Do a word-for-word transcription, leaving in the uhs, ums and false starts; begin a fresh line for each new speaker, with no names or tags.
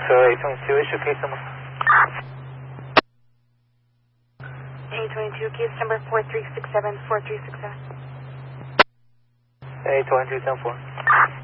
So eight twenty-two, issue case number.
eight twenty-two, case number four three six seven, four three six seven.
eight twenty-two, ten four.